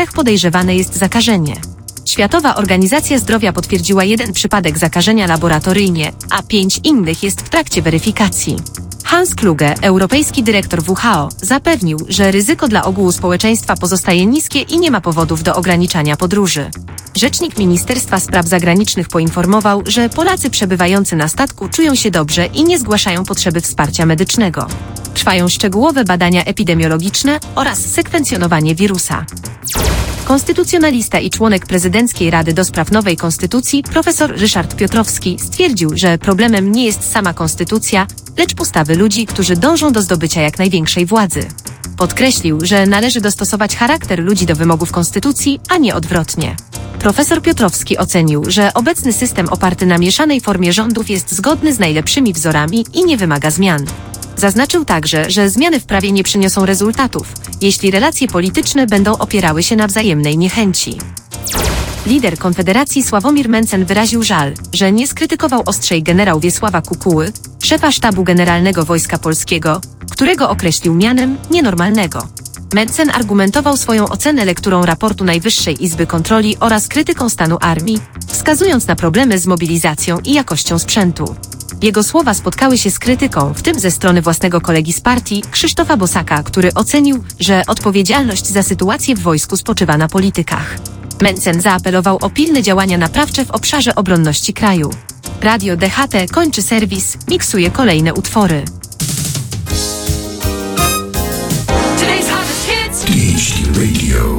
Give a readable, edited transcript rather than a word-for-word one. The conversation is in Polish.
3 podejrzewane jest zakażenie. Światowa Organizacja Zdrowia potwierdziła 1 przypadek zakażenia laboratoryjnie, a 5 innych jest w trakcie weryfikacji. Hans Kluge, europejski dyrektor WHO, zapewnił, że ryzyko dla ogółu społeczeństwa pozostaje niskie i nie ma powodów do ograniczania podróży. Rzecznik Ministerstwa Spraw Zagranicznych poinformował, że Polacy przebywający na statku czują się dobrze i nie zgłaszają potrzeby wsparcia medycznego. Trwają szczegółowe badania epidemiologiczne oraz sekwencjonowanie wirusa. Konstytucjonalista i członek Prezydenckiej Rady do Spraw Nowej Konstytucji profesor Ryszard Piotrowski stwierdził, że problemem nie jest sama konstytucja, lecz postawy ludzi, którzy dążą do zdobycia jak największej władzy. Podkreślił, że należy dostosować charakter ludzi do wymogów konstytucji, a nie odwrotnie. Profesor Piotrowski ocenił, że obecny system oparty na mieszanej formie rządów jest zgodny z najlepszymi wzorami i nie wymaga zmian. Zaznaczył także, że zmiany w prawie nie przyniosą rezultatów, jeśli relacje polityczne będą opierały się na wzajemnej niechęci. Lider Konfederacji Sławomir Mencen wyraził żal, że nie skrytykował ostrzej generał Wiesława Kukuły, szefa Sztabu Generalnego Wojska Polskiego, którego określił mianem nienormalnego. Mencen argumentował swoją ocenę lekturą raportu Najwyższej Izby Kontroli oraz krytyką stanu armii, wskazując na problemy z mobilizacją i jakością sprzętu. Jego słowa spotkały się z krytyką, w tym ze strony własnego kolegi z partii, Krzysztofa Bosaka, który ocenił, że odpowiedzialność za sytuację w wojsku spoczywa na politykach. Mencen zaapelował o pilne działania naprawcze w obszarze obronności kraju. Radio DHT kończy serwis, miksuje kolejne utwory. DHT Radio.